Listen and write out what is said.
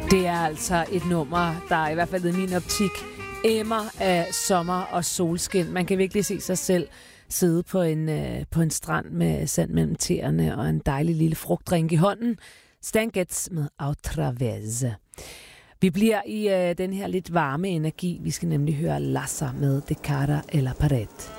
Det er altså et nummer, der i hvert fald i min optik emmer af sommer og solskin. Man kan virkelig se sig selv sidde på en strand med sand mellem tæerne og en dejlig lille frugtdrink i hånden. Stan Getz med Outra Vez. Vi bliver i den her lidt varme energi. Vi skal nemlig høre Lassa med De Cara e la Pared.